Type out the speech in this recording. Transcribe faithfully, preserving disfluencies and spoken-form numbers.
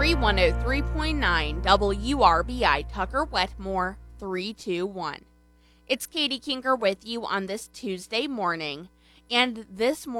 Country one oh three point nine W R B I Tucker Wetmore three two one. It's Katie Kinker with you on this Tuesday morning, and this morning